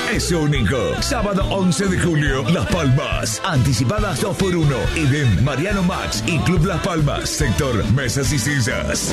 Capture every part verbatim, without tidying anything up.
es único. Sábado once de julio, Las Palmas. Anticipadas dos por uno. Eden, Mariano Max y Club Las Palmas. Sector Mesas y Sillas.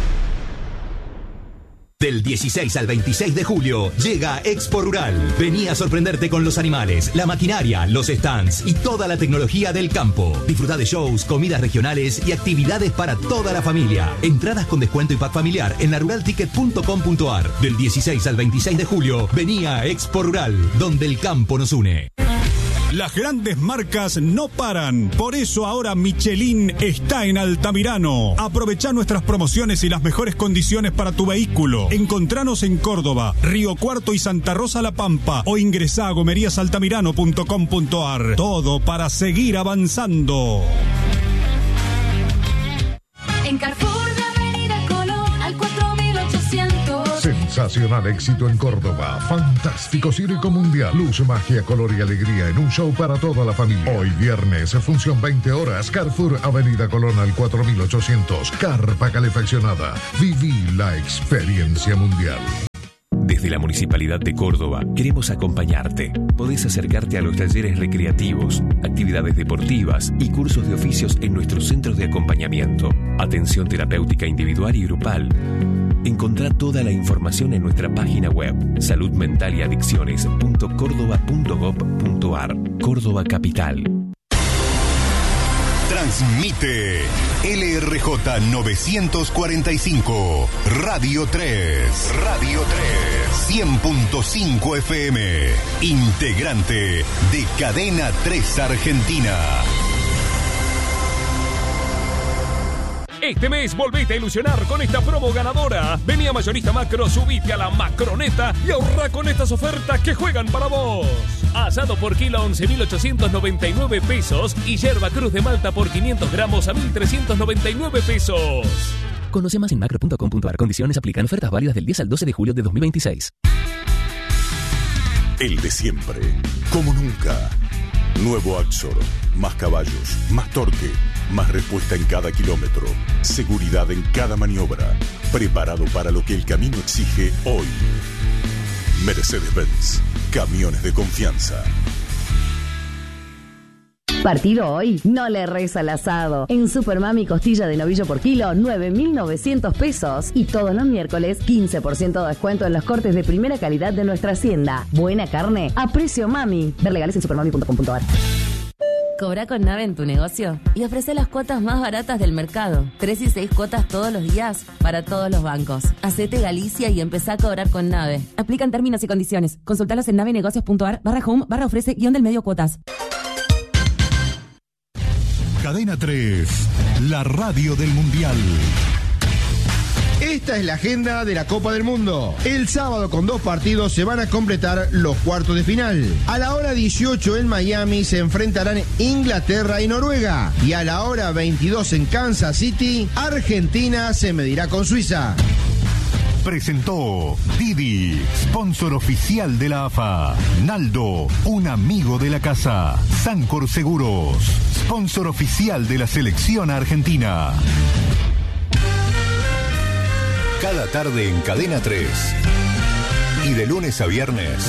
Del dieciséis al veintiséis de julio llega Expo Rural. Vení a sorprenderte con los animales, la maquinaria, los stands y toda la tecnología del campo. Disfruta de shows, comidas regionales y actividades para toda la familia. Entradas con descuento y pack familiar en la rural ticket punto com punto a r. Del dieciséis al veintiséis de julio, vení a Expo Rural, donde el campo nos une. Las grandes marcas no paran. Por eso ahora Michelin está en Altamirano. Aprovecha nuestras promociones y las mejores condiciones para tu vehículo. Encontranos en Córdoba, Río Cuarto y Santa Rosa La Pampa. O ingresá a gomerías altamirano punto com punto a r. Todo para seguir avanzando. En Carrefour de Avenida Colón al cuatro mil ochocientos. Sensacional éxito en Córdoba. Fantástico circo mundial. Luz, magia, color y alegría en un show para toda la familia. Hoy viernes, función veinte horas. Carrefour Avenida Colón al cuatro mil ochocientos. Carpa calefaccionada. Viví la experiencia mundial. Desde la Municipalidad de Córdoba queremos acompañarte. Podés acercarte a los talleres recreativos, actividades deportivas y cursos de oficios en nuestros centros de acompañamiento. Atención terapéutica individual y grupal. Encontrá toda la información en nuestra página web salud mental y adicciones punto córdoba punto gob punto a r. Córdoba Capital. Transmite L R J novecientos cuarenta y cinco, Radio tres, Radio tres, cien punto cinco F M, integrante de Cadena tres Argentina. Este mes volvete a ilusionar con esta promo ganadora. Vení a Mayorista Macro, subite a la Macroneta y ahorra con estas ofertas que juegan para vos. Asado por kilo a once mil ochocientos noventa y nueve pesos y yerba cruz de Malta por quinientos gramos a mil trescientos noventa y nueve pesos. Conoce más en macro punto com punto a r. Condiciones aplican. Ofertas válidas del diez al doce de julio de dos mil veintiséis. El de siempre, como nunca. Nuevo Axor, más caballos, más torque, más respuesta en cada kilómetro, seguridad en cada maniobra, preparado para lo que el camino exige hoy. Mercedes-Benz, camiones de confianza. Partido hoy, no le erres al asado. En Supermami, costilla de novillo por kilo, nueve mil novecientos pesos. Y todos los miércoles, quince por ciento de descuento en los cortes de primera calidad de nuestra hacienda. Buena carne a precio mami. Ver legales en supermami punto com punto a r. Cobra con Nave en tu negocio y ofrece las cuotas más baratas del mercado. Tres y seis cuotas todos los días para todos los bancos. Hacete Galicia y empezá a cobrar con Nave. Aplican términos y condiciones. Consultalos en navenegocios punto a r barra home barra ofrece guión del medio cuotas. Cadena tres, la radio del Mundial. Esta es la agenda de la Copa del Mundo. El sábado con dos partidos se van a completar los cuartos de final. A la hora dieciocho en Miami se enfrentarán Inglaterra y Noruega. Y a la hora veintidós en Kansas City, Argentina se medirá con Suiza. Presentó Didi, sponsor oficial de la A F A. Naldo, un amigo de la casa. Sancor Seguros, sponsor oficial de la selección argentina. Cada tarde en Cadena tres. Y de lunes a viernes,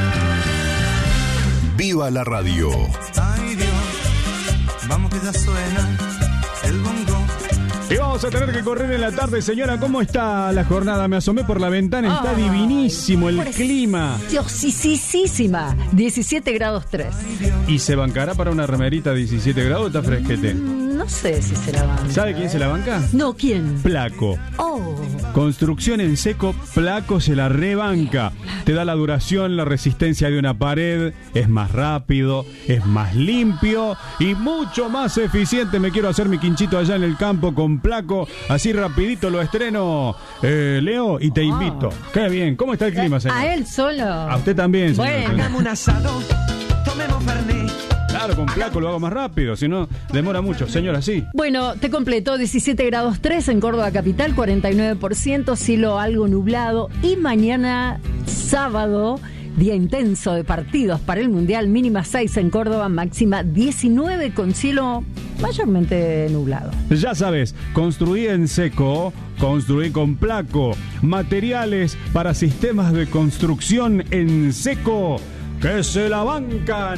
¡viva la radio! Ay Dios, vamos que ya suena el bongo. Y vamos a tener que correr en la tarde, señora. ¿Cómo está la jornada? Me asomé por la ventana, está oh, divinísimo el clima. Diosisísima, diecisiete grados tres. ¿Y se bancará para una remerita diecisiete grados? ¿Está fresquete? Mm, no sé si se la banca. ¿Sabe quién se la banca? No, ¿quién? Placo. Oh. Construcción en seco, Placo se la rebanca. Te da la duración, la resistencia de una pared, es más rápido, es más limpio y mucho más eficiente. Me quiero hacer mi quinchito allá en el campo con Placo, así rapidito lo estreno, eh, Leo, y te invito. Oh. Qué bien, ¿cómo está el clima, señor? A él solo. A usted también, señor. Bueno, hagamos un asado, tomemos fernet. Claro, con Placo lo hago más rápido, si no demora mucho. Señora, sí. Bueno, te completo, diecisiete grados tres en Córdoba capital, cuarenta y nueve por ciento, cielo algo nublado. Y mañana, sábado, Día intenso de partidos para el Mundial, mínima seis en Córdoba, máxima diecinueve con cielo mayormente nublado. Ya sabes, construí en seco, construí con Placo, materiales para sistemas de construcción en seco que se la bancan.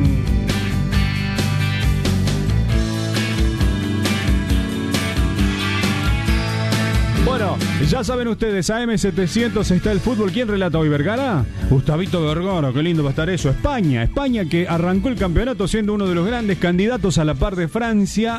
Bueno, ya saben ustedes, A M setecientos está el fútbol. ¿Quién relata hoy, Vergara? Gustavito Vergara, qué lindo va a estar eso. España, España que arrancó el campeonato siendo uno de los grandes candidatos a la par de Francia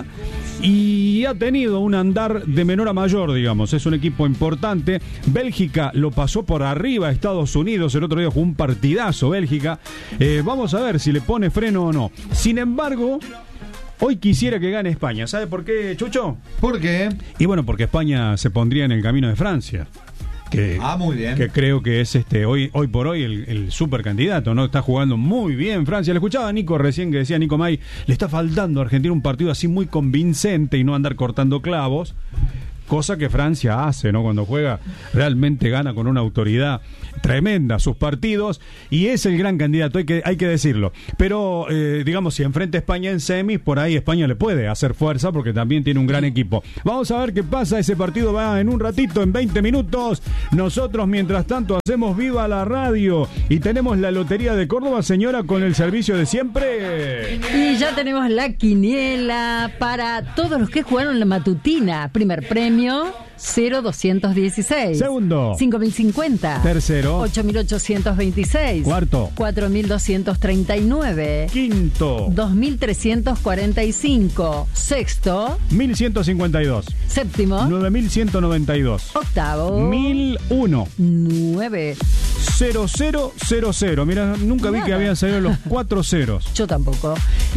y ha tenido un andar de menor a mayor, digamos. Es un equipo importante. Bélgica lo pasó por arriba a Estados Unidos. El otro día jugó un partidazo Bélgica. Eh, vamos a ver si le pone freno o no. Sin embargo, hoy quisiera que gane España. ¿Sabe por qué, Chucho? ¿Por qué? Y bueno, porque España se pondría en el camino de Francia. Que, ah, muy bien. Que creo que es este hoy hoy por hoy el, el supercandidato, ¿no? Está jugando muy bien Francia. Le escuchaba a Nico recién que decía, Nico May, le está faltando a Argentina un partido así muy convincente y no andar cortando clavos. Cosa que Francia hace, ¿no? Cuando juega, realmente gana con una autoridad tremenda sus partidos y es el gran candidato, hay que, hay que decirlo. Pero, eh, digamos, si enfrenta a España en semis, por ahí España le puede hacer fuerza porque también tiene un gran equipo. Vamos a ver qué pasa, ese partido va en un ratito, en veinte minutos. Nosotros, mientras tanto, hacemos viva la radio y tenemos la Lotería de Córdoba, señora, con el servicio de siempre. Y ya tenemos la quiniela para todos los que jugaron la matutina. Primer premio cero doscientos dieciséis. Segundo, cinco mil cincuenta. Tercero, ocho mil ochocientos veintiséis. Cuarto, cuatro mil doscientos treinta y nueve. Quinto, dos mil trescientos cuarenta y cinco. Sexto, mil ciento cincuenta y dos. Séptimo, nueve mil ciento noventa y dos. Octavo, mil uno. nueve. cero cero cero cero. Mira, nunca vi que habían salido los cuatro ceros. Yo tampoco.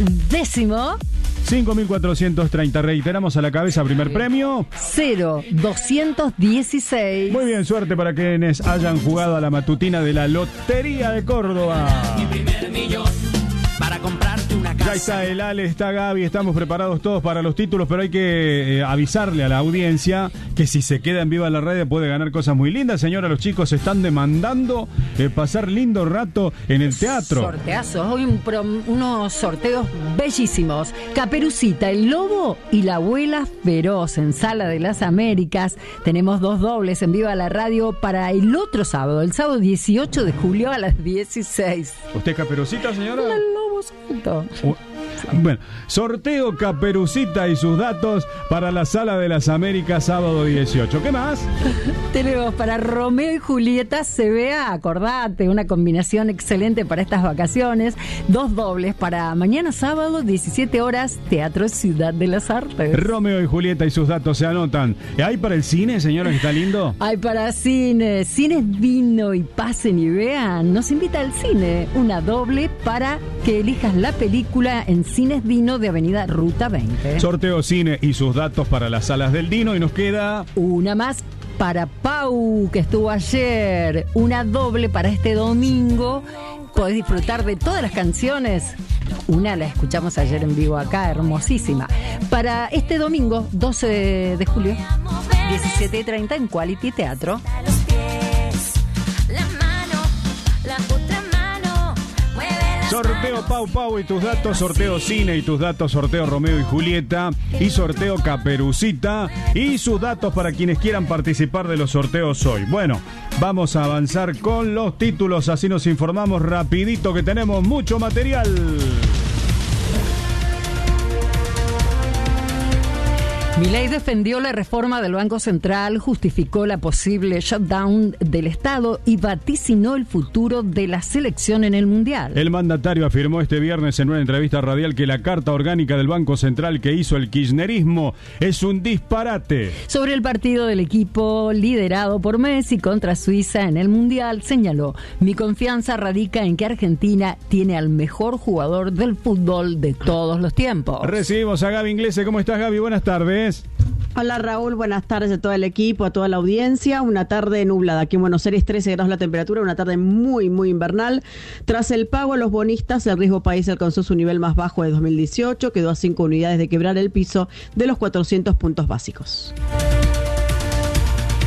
Décimo, cinco mil cuatrocientos treinta. Reiteramos a la cabeza, primer premio cero doscientos dieciséis. Muy bien, suerte para quienes hayan jugado a la matutina de la Lotería de Córdoba. Mi primer millón para comprarte una casa. Ya está el Ale, está Gaby, estamos preparados todos para los títulos, pero hay que eh, avisarle a la audiencia que si se queda en viva la radio puede ganar cosas muy lindas. Señora, los chicos están demandando eh, pasar lindo rato en el teatro. Sorteazos, hoy un pro, unos sorteos bellísimos. Caperucita, el lobo y la abuela feroz en Sala de las Américas. Tenemos dos dobles en viva la radio para el otro sábado, el sábado dieciocho de julio a las dieciséis. ¿Usted Caperucita, señora? El lobo suelto. Uh, Bueno, sorteo Caperucita y sus datos para la Sala de las Américas, sábado dieciocho. ¿Qué más? Tenemos para Romeo y Julieta C B A, acordate, una combinación excelente para estas vacaciones. Dos dobles para mañana sábado, diecisiete horas, Teatro Ciudad de las Artes. Romeo y Julieta y sus datos se anotan. ¿Hay para el cine, señora, que está lindo? Hay para cine. Cines Vino y pasen y vean. Nos invita al cine. Una doble para que elijas la película en Cines Dino de Avenida Ruta veinte. Sorteo cine y sus datos para las salas del Dino y nos queda una más para Pau, que estuvo ayer. Una doble para este domingo. Podés disfrutar de todas las canciones. Una la escuchamos ayer en vivo acá, hermosísima. Para este domingo, doce de julio, diecisiete y treinta en Quality Teatro. Sorteo Pau Pau y tus datos, sorteo cine y tus datos, sorteo Romeo y Julieta y sorteo Caperucita y sus datos para quienes quieran participar de los sorteos hoy. Bueno, vamos a avanzar con los títulos, así nos informamos rapidito que tenemos mucho material. Milei defendió la reforma del Banco Central, justificó la posible shutdown del Estado y vaticinó el futuro de la selección en el Mundial. El mandatario afirmó este viernes en una entrevista radial que la carta orgánica del Banco Central que hizo el kirchnerismo es un disparate. Sobre el partido del equipo liderado por Messi contra Suiza en el Mundial, señaló: mi confianza radica en que Argentina tiene al mejor jugador del fútbol de todos los tiempos. Recibimos a Gaby Inglese. ¿Cómo estás, Gaby? Buenas tardes. Hola Raúl, buenas tardes a todo el equipo, a toda la audiencia. Una tarde nublada aquí en Buenos Aires, trece grados la temperatura, una tarde muy muy invernal. Tras el pago a los bonistas, el riesgo país alcanzó su nivel más bajo de dos mil dieciocho, quedó a cinco unidades de quebrar el piso de los cuatrocientos puntos básicos.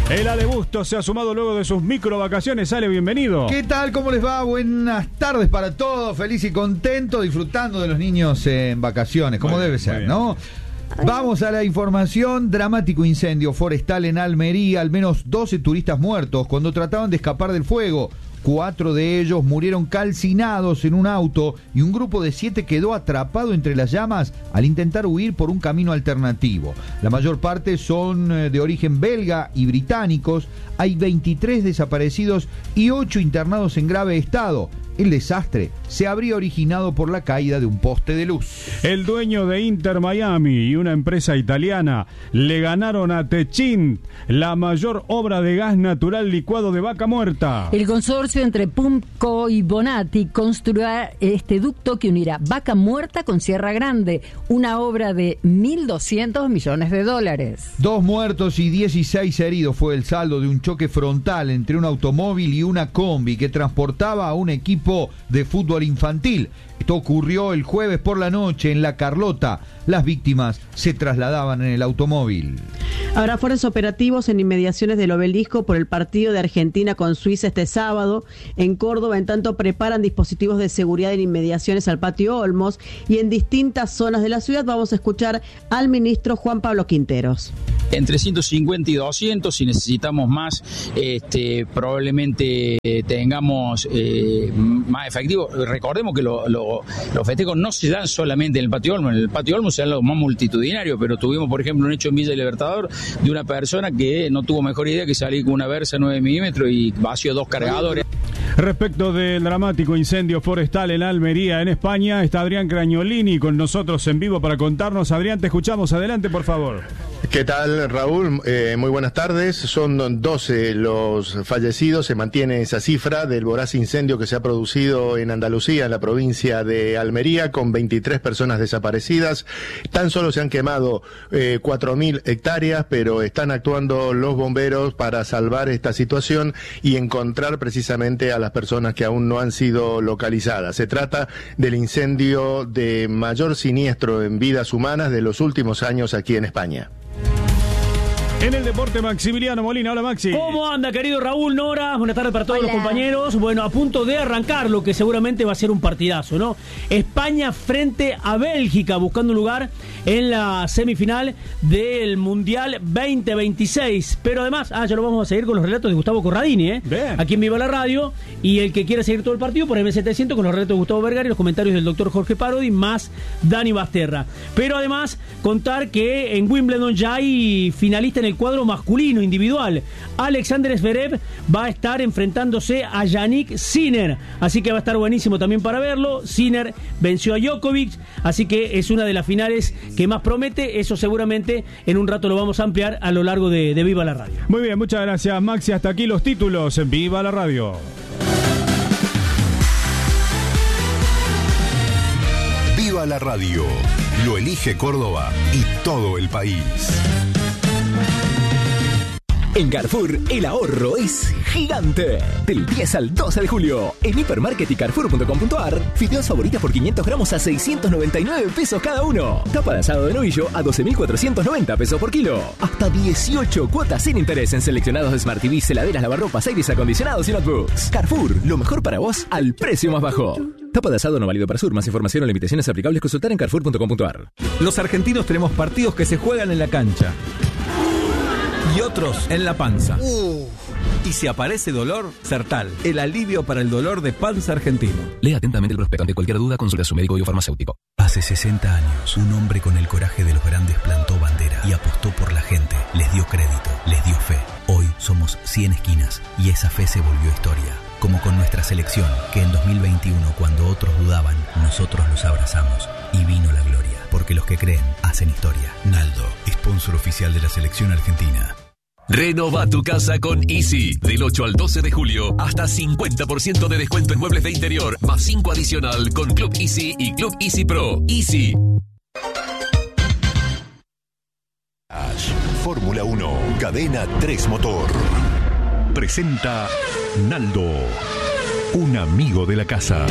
El Ale Bustos se ha sumado luego de sus micro vacaciones. Ale, bienvenido. ¿Qué tal? ¿Cómo les va? Buenas tardes para todos. Feliz y contento, disfrutando de los niños en vacaciones, como debe ser, ¿no? Vamos a la información. Dramático incendio forestal en Almería. Al menos doce turistas muertos cuando trataban de escapar del fuego. Cuatro de ellos murieron calcinados en un auto y un grupo de siete quedó atrapado entre las llamas al intentar huir por un camino alternativo. La mayor parte son de origen belga y británicos. Hay veintitrés desaparecidos y ocho internados en grave estado. El desastre se habría originado por la caída de un poste de luz. El dueño de Inter Miami y una empresa italiana le ganaron a Techint la mayor obra de gas natural licuado de vaca muerta. El consorcio entre Pumco y Bonatti construirá este ducto que unirá Vaca Muerta con Sierra Grande, una obra de mil doscientos millones de dólares. Dos muertos y dieciséis heridos fue el saldo de un choque frontal entre un automóvil y una combi que transportaba a un equipo de fútbol infantil. Esto ocurrió el jueves por la noche en La Carlota. Las víctimas se trasladaban en el automóvil. Habrá fuertes operativos en inmediaciones del Obelisco por el partido de Argentina con Suiza este sábado. En Córdoba, en tanto, preparan dispositivos de seguridad en inmediaciones al Patio Olmos y en distintas zonas de la ciudad. Vamos a escuchar al ministro Juan Pablo Quinteros. Entre ciento cincuenta y doscientos, si necesitamos más, este, probablemente tengamos eh, más efectivo. Recordemos que lo, lo, los festejos no se dan solamente en el Patio Olmos. En el Patio Olmos se dan los más multitudinarios, pero tuvimos, por ejemplo, un hecho en Villa Libertador de una persona que no tuvo mejor idea que salir con una Versa nueve milímetros y vació dos cargadores. Respecto del dramático incendio forestal en Almería, en España, está Adrián Cragnolini con nosotros en vivo para contarnos. Adrián, te escuchamos. Adelante, por favor. ¿Qué tal, Raúl? Eh, muy buenas tardes. Son doce los fallecidos. Se mantiene esa cifra del voraz incendio que se ha producido en Andalucía, en la provincia de Almería, con veintitrés personas desaparecidas. Tan solo se han quemado eh, cuatro mil hectáreas, pero están actuando los bomberos para salvar esta situación y encontrar precisamente a las personas que aún no han sido localizadas. Se trata del incendio de mayor siniestro en vidas humanas de los últimos años aquí en España. En el deporte, Maximiliano Molina. Hola, Maxi. ¿Cómo anda, querido Raúl, Nora? Buenas tardes para todos Hola. los compañeros. Bueno, a punto de arrancar lo que seguramente va a ser un partidazo, ¿no? España frente a Bélgica, buscando un lugar en la semifinal del Mundial veinte veintiséis. Pero además, ah, ya lo vamos a seguir con los relatos de Gustavo Corradini, ¿eh? Bien. Aquí en Viva la Radio. Y el que quiera seguir todo el partido, por M setecientos con los relatos de Gustavo Vergara y los comentarios del doctor Jorge Parodi, más Dani Basterra. Pero además, contar que en Wimbledon ya hay finalista en el cuadro masculino individual. Alexander Zverev va a estar enfrentándose a Yannick Sinner, así que va a estar buenísimo también para verlo. Sinner venció a Djokovic, así que es una de las finales que más promete. Eso seguramente en un rato lo vamos a ampliar a lo largo de, de Viva la Radio. Muy bien, muchas gracias, Maxi. Hasta aquí los títulos en Viva la Radio. Viva la Radio. Lo elige Córdoba y todo el país. En Carrefour, el ahorro es gigante. Del diez al doce de julio, en Hipermarket y Carrefour punto com punto ar, fideos favoritas por quinientos gramos a seiscientos noventa y nueve pesos cada uno. Tapa de asado de novillo a doce mil cuatrocientos noventa pesos por kilo. Hasta dieciocho cuotas sin interés en seleccionados Smart T V, heladeras, lavarropas, aires acondicionados y notebooks. Carrefour, lo mejor para vos al precio más bajo. Tapa de asado no válido para Sur. Más información o limitaciones aplicables consultar en Carrefour punto com punto ar. Los argentinos tenemos partidos que se juegan en la cancha y otros en la panza. Uh. Y si aparece dolor, Sertal, el alivio para el dolor de panza argentino. Lea atentamente el prospecto. Ante cualquier duda, consulte a su médico y o farmacéutico. Hace sesenta años, un hombre con el coraje de los grandes plantó bandera y apostó por la gente. Les dio crédito, les dio fe. Hoy somos cien esquinas y esa fe se volvió historia. Como con nuestra selección, que en dos mil veintiuno, cuando otros dudaban, nosotros los abrazamos y vino la gloria. Porque los que creen, hacen historia. Naldo, sponsor oficial de la selección argentina. Renova tu casa con Easy. Del ocho al doce de julio, hasta cincuenta por ciento de descuento en muebles de interior, más cinco adicional con Club Easy y Club Easy Pro. Easy. Fórmula uno, Cadena tres Motor. Presenta Naldo, un amigo de la casa.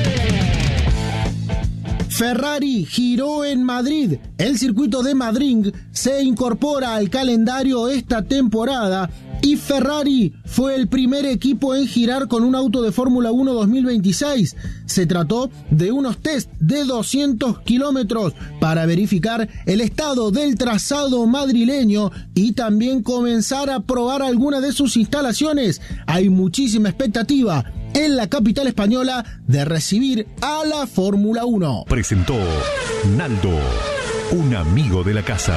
Ferrari giró en Madrid. El circuito de Madrid se incorpora al calendario esta temporada Y Ferrari fue el primer equipo en girar con un auto de Fórmula uno dos mil veintiséis. Se trató de unos test de doscientos kilómetros para verificar el estado del trazado madrileño y también comenzar a probar algunas de sus instalaciones. Hay muchísima expectativa en la capital española de recibir a la Fórmula uno. Presentó Naldo, un amigo de la casa.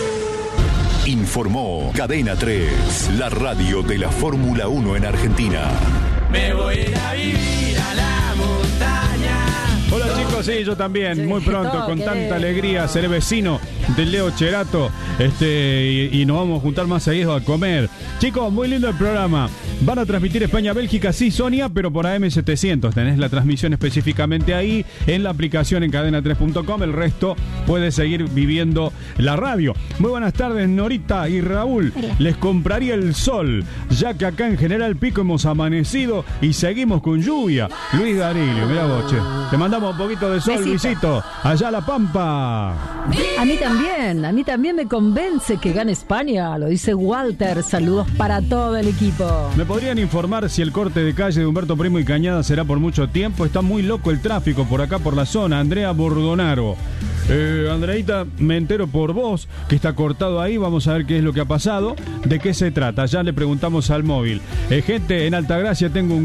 Informó Cadena tres, la radio de la Fórmula uno en Argentina. Me voy a ir a vivir a la montaña. Hola chicos, sí, yo también, sí, muy pronto, con tanta alegría, seré vecino del Leo Cherato, este, y, y nos vamos a juntar más seguido a comer. Chicos, muy lindo el programa. Van a transmitir España-Bélgica, sí, Sonia, pero por A M setecientos. Tenés la transmisión específicamente ahí, en la aplicación en cadena tres punto com. El resto puede seguir viviendo la radio. Muy buenas tardes, Norita y Raúl. Hola. Les compraría el sol, ya que acá en General Pico hemos amanecido y seguimos con lluvia. Luis Darilio, mirá vos, che. Te mandamos un poquito de sol, besito. Luisito. Allá a La Pampa. A mí también, a mí también me convence que gane España, lo dice Walter. Saludos para todo el equipo. ¿Me podrían informar si el corte de calle de Humberto Primo y Cañada será por mucho tiempo? Está muy loco el tráfico por acá, por la zona. Andrea Bordonaro. Eh, Andreita, me entero por vos que está cortado ahí. Vamos a ver qué es lo que ha pasado. ¿De qué se trata? Ya le preguntamos al móvil. Eh, gente, en Altagracia tengo un